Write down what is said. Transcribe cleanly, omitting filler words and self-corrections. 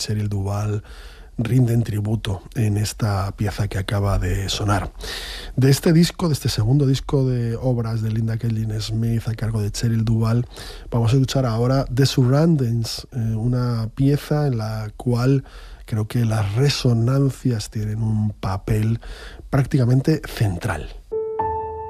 Cheryl Duval rinden tributo en esta pieza que acaba de sonar. De este disco, de este segundo disco de obras de Linda Kaylin Smith a cargo de Cheryl Duval, vamos a escuchar ahora The Surroundings, una pieza en la cual creo que las resonancias tienen un papel prácticamente central.